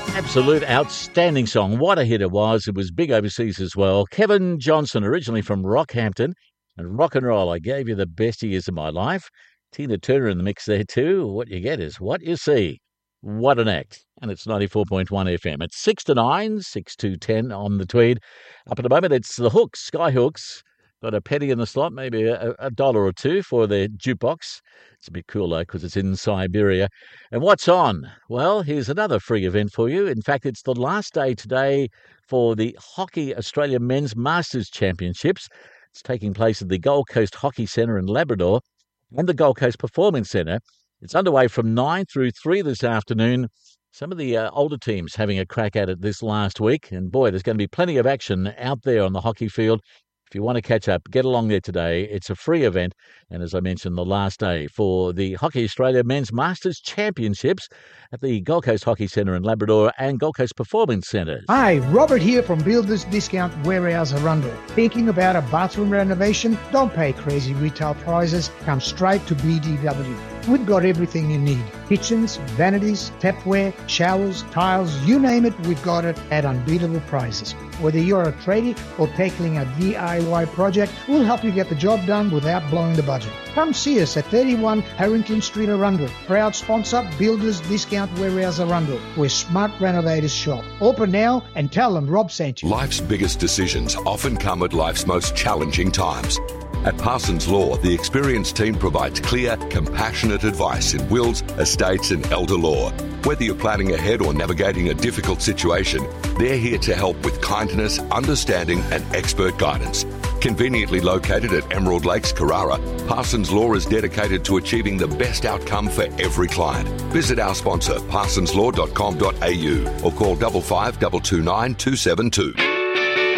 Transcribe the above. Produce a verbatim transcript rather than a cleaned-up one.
Absolute outstanding song. What a hit it was. It was big overseas as well. Kevin Johnson, originally from Rockhampton. And rock and roll, I gave you the best years of my life. Tina Turner in the mix there too. What you get is what you see. What an act. And it's ninety-four point one F M. It's six to nine, six to ten on the Tweed. Up at the moment, it's the Hooks, Sky Hooks. Got a penny in the slot, maybe a, a dollar or two for their jukebox. It's a bit cool, though, because it's in Siberia. And what's on? Well, here's another free event for you. In fact, it's the last day today for the Hockey Australia Men's Masters Championships. It's taking place at the Gold Coast Hockey Centre in Labrador and the Gold Coast Performance Centre. It's underway from nine through three this afternoon. Some of the uh, older teams having a crack at it this last week. And boy, there's going to be plenty of action out there on the hockey field. If you want to catch up, get along there today. It's a free event. And as I mentioned, the last day for the Hockey Australia Men's Masters Championships at the Gold Coast Hockey Centre in Labrador and Gold Coast Performance Centre. Hi, Robert here from Builders Discount Warehouse Arundel. Thinking about a bathroom renovation? Don't pay crazy retail prices. Come straight to B D W. We've got everything you need. Kitchens, vanities, tapware, showers, tiles, you name it, we've got it at unbeatable prices. Whether you're a tradie or tackling a D I Y project, we'll help you get the job done without blowing the budget. Come see us at thirty-one Harrington Street, Arundel. Proud sponsor, Builders Discount Warehouse Arundel, where smart renovators shop. Open now and tell them Rob sent you. Life's biggest decisions often come at life's most challenging times. At Parsons Law, the experienced team provides clear, compassionate advice in wills, estates and elder law. Whether you're planning ahead or navigating a difficult situation, they're here to help with kindness, understanding and expert guidance. Conveniently located at Emerald Lakes, Carrara, Parsons Law is dedicated to achieving the best outcome for every client. Visit our sponsor, parsons law dot com dot a u or call five five two two nine two seven two.